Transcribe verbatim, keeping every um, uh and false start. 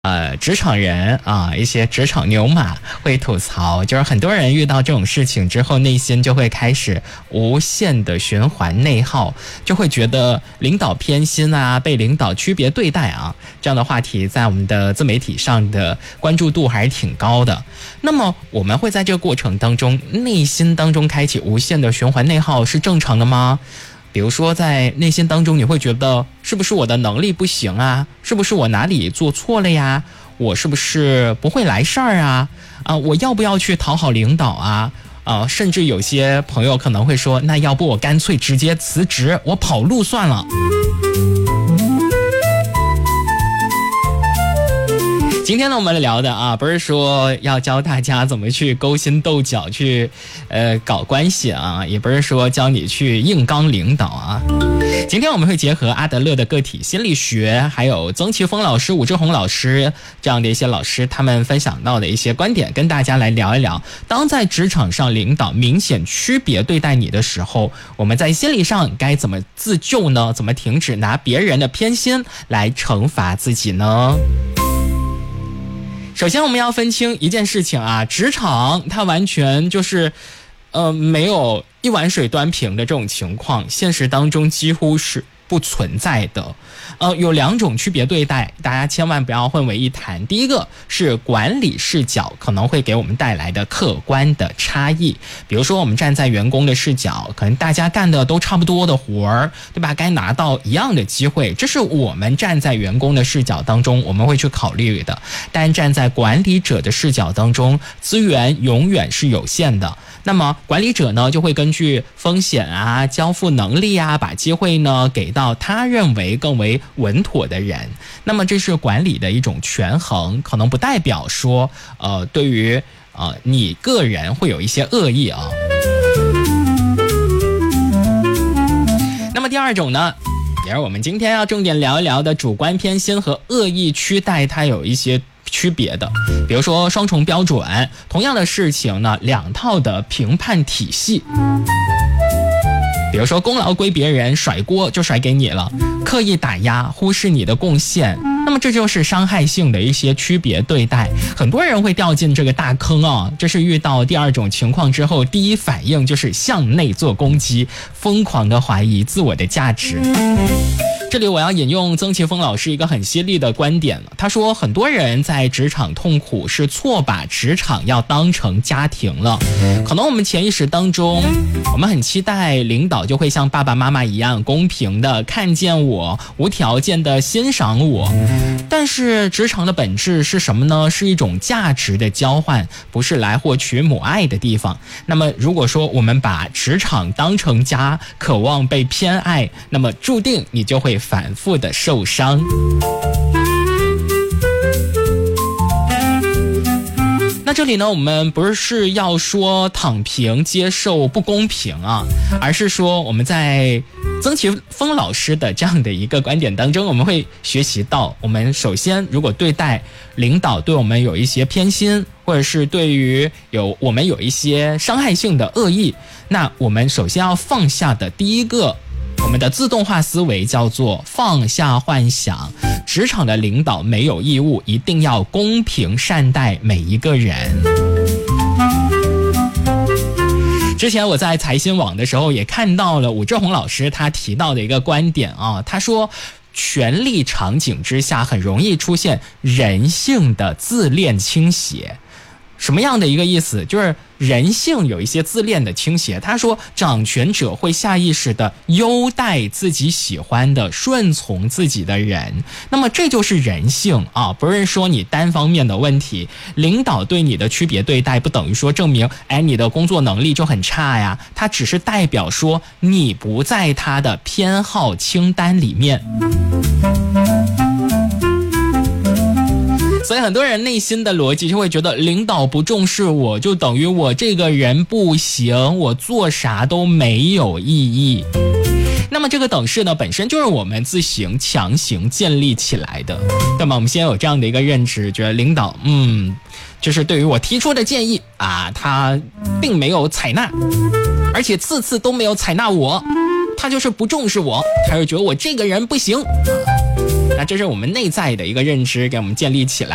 呃，职场人啊，一些职场牛马会吐槽，就是很多人遇到这种事情之后，内心就会开始无限的循环内耗，就会觉得领导偏心啊，被领导区别对待啊，这样的话题在我们的自媒体上的关注度还是挺高的。那么我们会在这个过程当中，内心当中开启无限的循环内耗是正常的吗？比如说在内心当中你会觉得是不是我的能力不行啊，是不是我哪里做错了呀，我是不是不会来事儿啊，啊，我要不要去讨好领导啊，啊，甚至有些朋友可能会说，那要不我干脆直接辞职，我跑路算了。今天呢，我们聊的啊，不是说要教大家怎么去勾心斗角去呃搞关系啊，也不是说教你去硬刚领导啊。今天我们会结合阿德勒的个体心理学，还有曾奇峰老师、武志红老师这样的一些老师他们分享到的一些观点，跟大家来聊一聊，当在职场上领导明显区别对待你的时候，我们在心理上该怎么自救呢？怎么停止拿别人的偏心来惩罚自己呢？首先我们要分清一件事情啊，职场它完全就是呃没有一碗水端平的这种情况，现实当中几乎是不存在的。呃，有两种区别对待，大家千万不要混为一谈。第一个是管理视角可能会给我们带来的客观的差异，比如说我们站在员工的视角，可能大家干的都差不多的活儿，对吧？该拿到一样的机会，这是我们站在员工的视角当中我们会去考虑的。但站在管理者的视角当中，资源永远是有限的。那么管理者呢，就会根据风险啊、交付能力啊，把机会呢给到他认为更为稳妥的人。那么这是管理的一种权衡，可能不代表说呃对于呃你个人会有一些恶意啊。那么第二种呢，也是我们今天要重点聊一聊的主观偏心和恶意区待，它有一些区别的。比如说双重标准，同样的事情呢，两套的评判体系。比如说功劳归别人，甩锅就甩给你了，刻意打压，忽视你的贡献，那么这就是伤害性的一些区别对待。很多人会掉进这个大坑啊，这是遇到第二种情况之后，第一反应就是向内做攻击，疯狂的怀疑自我的价值。这里我要引用曾奇峰老师一个很犀利的观点了，他说很多人在职场痛苦是错把职场要当成家庭了。可能我们潜意识当中，我们很期待领导就会像爸爸妈妈一样公平的看见我，无条件的欣赏我。但是职场的本质是什么呢？是一种价值的交换，不是来获取母爱的地方。那么如果说我们把职场当成家，渴望被偏爱，那么注定你就会反复的受伤。那这里呢，我们不是要说躺平接受不公平啊，而是说我们在曾奇峰老师的这样的一个观点当中，我们会学习到，我们首先如果对待领导对我们有一些偏心，或者是对于有我们有一些伤害性的恶意，那我们首先要放下的第一个我们的自动化思维叫做放下幻想。职场的领导没有义务一定要公平善待每一个人。之前我在财新网的时候也看到了武志红老师他提到的一个观点啊，他说权力场景之下很容易出现人性的自恋倾斜。什么样的一个意思？就是人性有一些自恋的倾斜。他说掌权者会下意识的优待自己喜欢的，顺从自己的人，那么这就是人性啊，不是说你单方面的问题。领导对你的区别对待不等于说证明哎你的工作能力就很差呀，它只是代表说你不在他的偏好清单里面。所以很多人内心的逻辑就会觉得领导不重视我，就等于我这个人不行，我做啥都没有意义。那么这个等式呢，本身就是我们自行强行建立起来的，对吗？我们先有这样的一个认知，觉得领导嗯，就是对于我提出的建议啊，他并没有采纳，而且次次都没有采纳我，他就是不重视我，他就觉得我这个人不行。那这是我们内在的一个认知给我们建立起来。